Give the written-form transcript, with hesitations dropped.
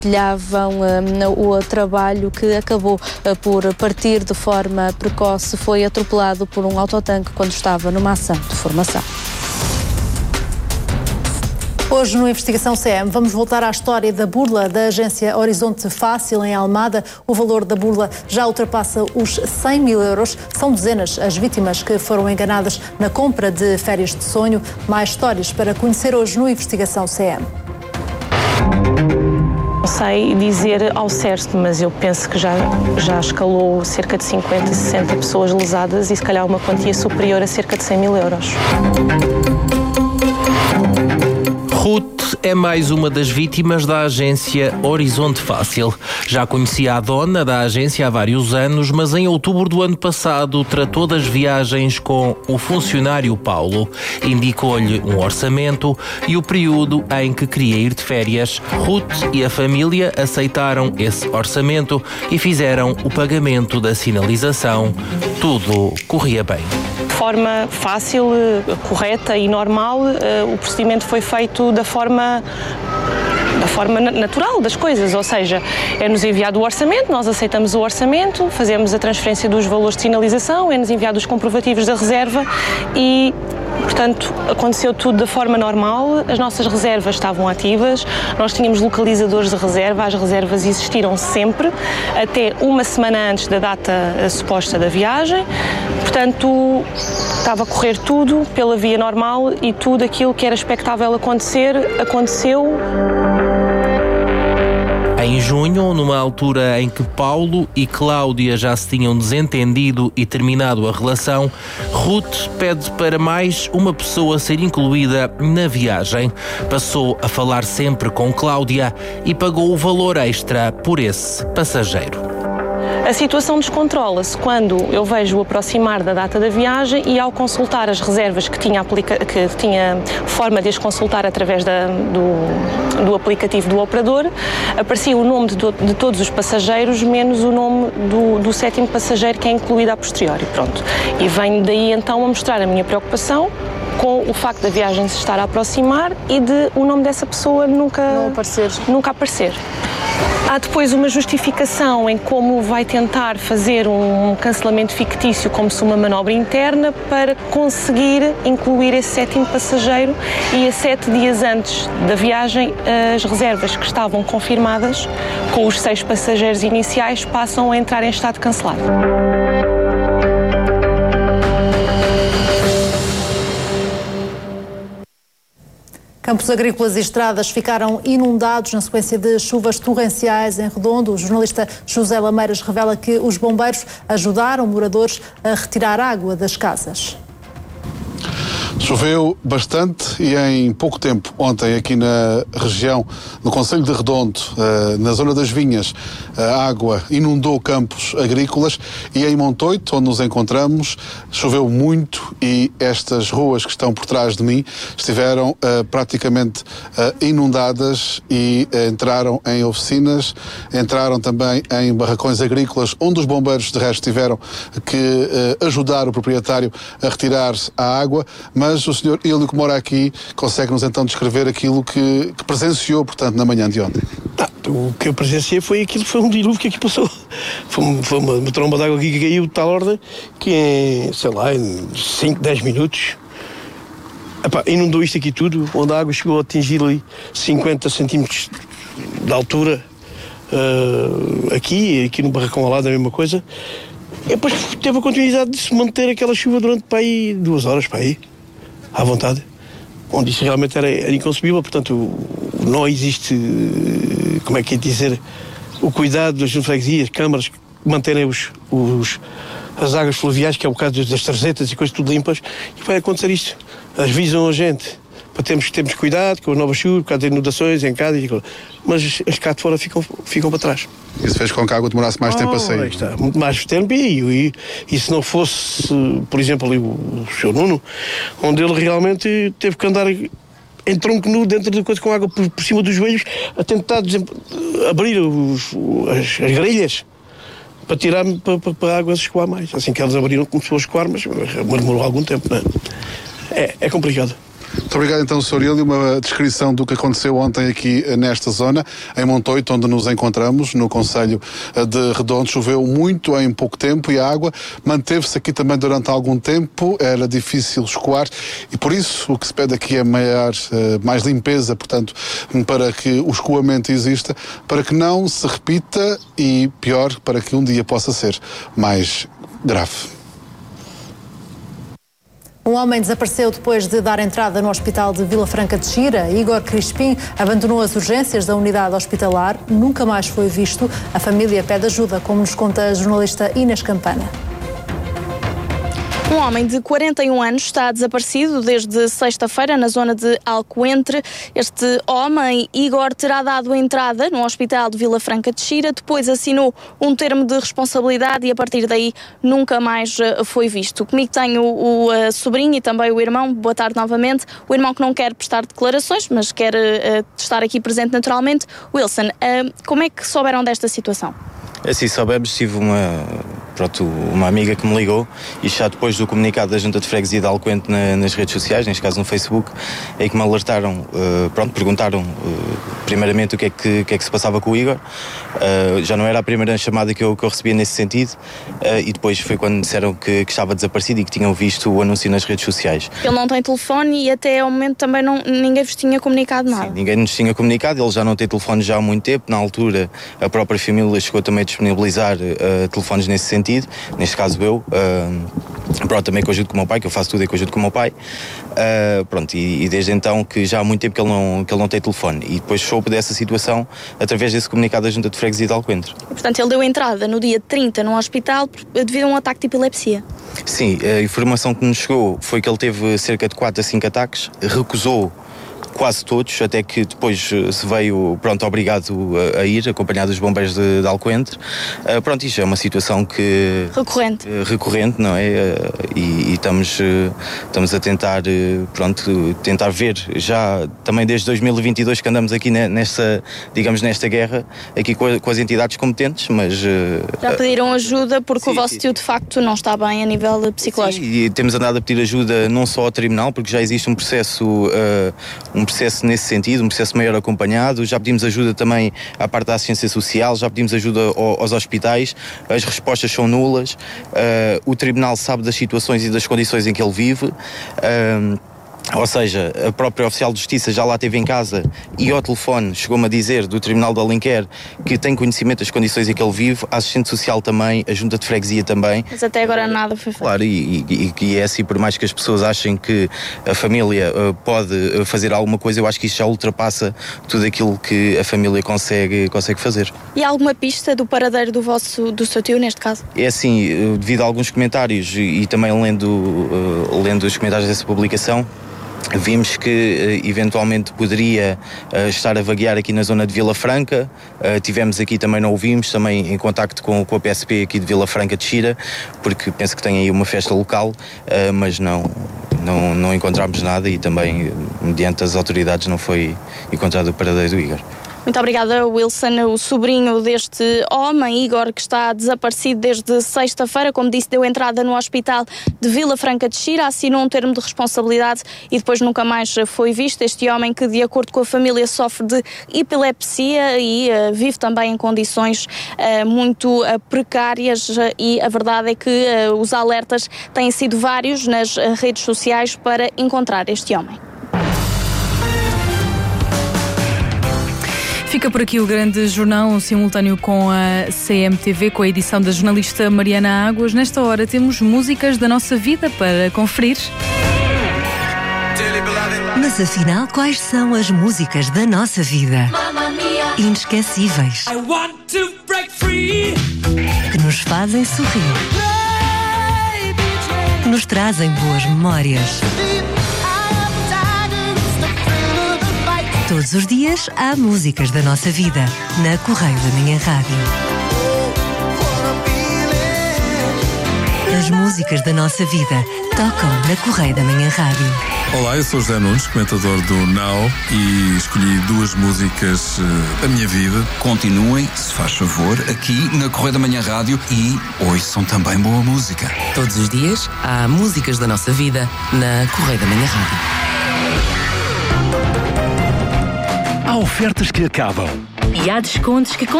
partilhavam o trabalho que acabou por partir de forma precoce. Foi atropelado por um autotanque quando estava numa ação de formação. Hoje no Investigação CM vamos voltar à história da burla da agência Horizonte Fácil em Almada. O valor da burla já ultrapassa os 100 mil euros. São dezenas as vítimas que foram enganadas na compra de férias de sonho. Mais histórias para conhecer hoje no Investigação CM. Não sei dizer ao certo, mas eu penso que já escalou cerca de 50, 60 pessoas lesadas e se calhar uma quantia superior a cerca de 100 mil euros. Ruth é mais uma das vítimas da agência Horizonte Fácil. Já conhecia a dona da agência há vários anos, mas em outubro do ano passado tratou das viagens com o funcionário Paulo. Indicou-lhe um orçamento e o período em que queria ir de férias. Ruth e a família aceitaram esse orçamento e fizeram o pagamento da sinalização. Tudo corria bem. De forma fácil, correta e normal, o procedimento foi feito da forma natural das coisas, ou seja, é-nos enviado o orçamento, nós aceitamos o orçamento, fazemos a transferência dos valores de sinalização, é-nos enviado os comprovativos da reserva e, portanto, aconteceu tudo da forma normal, as nossas reservas estavam ativas, nós tínhamos localizadores de reserva, as reservas existiram sempre, até uma semana antes da data suposta da viagem, portanto, estava a correr tudo pela via normal e tudo aquilo que era expectável acontecer, aconteceu. Em junho, numa altura em que Paulo e Cláudia já se tinham desentendido e terminado a relação, Ruth pede para mais uma pessoa ser incluída na viagem. Passou a falar sempre com Cláudia e pagou o valor extra por esse passageiro. A situação descontrola-se quando eu vejo o aproximar da data da viagem e ao consultar as reservas que tinha forma de as consultar através do aplicativo do operador, aparecia o nome de todos os passageiros, menos o nome do sétimo passageiro que é incluído a posteriori. Pronto. E venho daí então a mostrar a minha preocupação com o facto da viagem se estar a aproximar e de o nome dessa pessoa nunca aparecer. Há depois uma justificação em como vai tentar fazer um cancelamento fictício como se uma manobra interna para conseguir incluir esse sétimo passageiro e a 7 dias antes da viagem as reservas que estavam confirmadas com os 6 passageiros iniciais passam a entrar em estado cancelado. Campos agrícolas e estradas ficaram inundados na sequência de chuvas torrenciais em Redondo. O jornalista José Lameiras revela que os bombeiros ajudaram moradores a retirar água das casas. Choveu bastante e em pouco tempo, ontem aqui na região, no concelho de Redondo, na zona das Vinhas, a água inundou campos agrícolas e em Montoito, onde nos encontramos, choveu muito e estas ruas que estão por trás de mim estiveram praticamente inundadas e entraram em oficinas, entraram também em barracões agrícolas, onde os bombeiros de resto tiveram que ajudar o proprietário a retirar-se a água, mas o senhor Ilio, que mora aqui, consegue-nos então descrever aquilo que presenciou, portanto, na manhã de ontem. O que eu presenciei foi um dilúvio que aqui passou. Foi uma tromba de água aqui que caiu de tal ordem que em 5, 10 minutos inundou isto aqui tudo, onde a água chegou a atingir ali 50 centímetros de altura, aqui no barracão ao lado a mesma coisa. E depois teve a continuidade de se manter aquela chuva durante 2 horas, à vontade, onde isso realmente era inconcebível. Portanto, não existe, como é que é dizer, o cuidado das freguesias, câmaras, manterem as águas fluviais, que é o caso das tarzetas e coisas tudo limpas, e vai acontecer isto. Avisam a gente para termos cuidado com as novas chuvas, por causa de inundações em casa, mas as cá de fora ficam para trás. Isso fez com que a água demorasse mais tempo a sair? Está, muito mais tempo e se não fosse, por exemplo, ali o Sr. Nuno, onde ele realmente teve que andar em tronco nu dentro de coisa com água por cima dos joelhos, a tentar abrir as grelhas para tirar para a água se escoar mais. Assim que eles abriram, começou a escoar, mas demorou algum tempo, não é? É complicado. Muito obrigado então, Sr. Ilio. Uma descrição do que aconteceu ontem aqui nesta zona, em Montoito, onde nos encontramos, no concelho de Redondo. Choveu muito em pouco tempo e a água manteve-se aqui também durante algum tempo. Era difícil escoar e por isso o que se pede aqui é mais limpeza, portanto, para que o escoamento exista, para que não se repita e, pior, para que um dia possa ser mais grave. Um homem desapareceu depois de dar entrada no hospital de Vila Franca de Xira. Igor Crispim abandonou as urgências da unidade hospitalar, nunca mais foi visto. A família pede ajuda, como nos conta a jornalista Inês Campana. Um homem de 41 anos está desaparecido desde sexta-feira na zona de Alcoentre. Este homem, Igor, terá dado entrada no hospital de Vila Franca de Xira, depois assinou um termo de responsabilidade e a partir daí nunca mais foi visto. Comigo tenho o sobrinho e também o irmão. Boa tarde novamente. O irmão que não quer prestar declarações, mas quer estar aqui presente naturalmente. Wilson, como é que souberam desta situação? Assim soubemos, tive uma amiga que me ligou e já depois do comunicado da Junta de Freguesia de Alcoentre nas redes sociais, neste caso no Facebook, é que me alertaram, perguntaram primeiramente o que é que se passava com o Igor. Já não era a primeira chamada que eu recebia nesse sentido e depois foi quando disseram que estava desaparecido e que tinham visto o anúncio nas redes sociais. Ele não tem telefone e até ao momento também ninguém vos tinha comunicado nada. Sim, ninguém nos tinha comunicado, ele já não tem telefone já há muito tempo. Na altura a própria família chegou também a disponibilizar telefones nesse sentido, neste caso eu, também com a ajuda do meu pai, que eu faço tudo com a ajuda do meu pai, e desde então que já há muito tempo que ele não tem telefone e depois soube dessa situação através desse comunicado da Junta de Freguesia de Alcoentre. Portanto, ele deu entrada no dia 30 no hospital devido a um ataque de epilepsia. Sim, a informação que nos chegou foi que ele teve cerca de 4 a 5 ataques, recusou quase todos, até que depois se veio, obrigado a ir, acompanhado dos bombeiros de Alcoentre. Isto é uma situação que... Recorrente, não é? E estamos a tentar, tentar ver, já também desde 2022 que andamos aqui nesta guerra, aqui com as entidades competentes, mas... Já pediram ajuda porque o vosso tio de facto não está bem a nível psicológico. Sim, e temos andado a pedir ajuda não só ao tribunal, porque já existe um processo nesse sentido, um processo maior acompanhado. Já pedimos ajuda também à parte da assistência social, já pedimos ajuda aos hospitais, as respostas são nulas, o tribunal sabe das situações e das condições em que ele vive. Ou seja, a própria oficial de justiça já lá esteve em casa e ao telefone chegou-me a dizer do Tribunal de Alenquer que tem conhecimento das condições em que ele vive, a assistente social também, a Junta de Freguesia também. Mas até agora nada foi feito. Claro, e é assim, por mais que as pessoas achem que a família pode fazer alguma coisa, eu acho que isso já ultrapassa tudo aquilo que a família consegue fazer. E há alguma pista do paradeiro do seu tio, neste caso? É assim, devido a alguns comentários e também lendo os comentários dessa publicação, vimos que eventualmente poderia estar a vaguear aqui na zona de Vila Franca. Tivemos aqui também, não ouvimos, também em contacto com a PSP aqui de Vila Franca de Xira, porque penso que tem aí uma festa local, mas não encontramos nada e também, mediante as autoridades, não foi encontrado o paradeiro do Igor. Muito obrigada, Wilson. O sobrinho deste homem, Igor, que está desaparecido desde sexta-feira, como disse, deu entrada no hospital de Vila Franca de Xira, assinou um termo de responsabilidade e depois nunca mais foi visto. Este homem que, de acordo com a família, sofre de epilepsia e vive também em condições muito precárias e a verdade é que os alertas têm sido vários nas redes sociais para encontrar este homem. Fica por aqui o grande jornal, um simultâneo com a CMTV, com a edição da jornalista Mariana Águas. Nesta hora temos músicas da nossa vida para conferir. Mas afinal, quais são as músicas da nossa vida? Inesquecíveis. Que nos fazem sorrir. Que nos trazem boas memórias. Todos os dias há músicas da nossa vida na Correio da Manhã Rádio. As músicas da nossa vida tocam na Correio da Manhã Rádio. Olá, eu sou José Nunes, comentador do Now, e escolhi 2 músicas da minha vida. Continuem, se faz favor, aqui na Correio da Manhã Rádio e ouçam também boa música. Todos os dias há músicas da nossa vida na Correio da Manhã Rádio. Há ofertas que acabam. E há descontos que